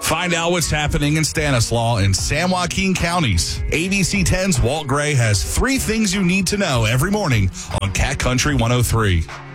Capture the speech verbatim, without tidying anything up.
Find out what's happening in Stanislaus and San Joaquin counties. A B C ten's Walt Gray has three things you need to know every morning on Cat Country one oh three.